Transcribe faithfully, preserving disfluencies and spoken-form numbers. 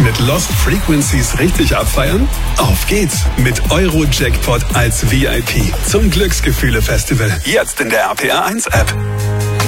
Mit Lost Frequencies richtig abfeiern? Auf geht's mit Euro Jackpot als V I P zum Glücksgefühle Festival. Jetzt in der R P R eins App.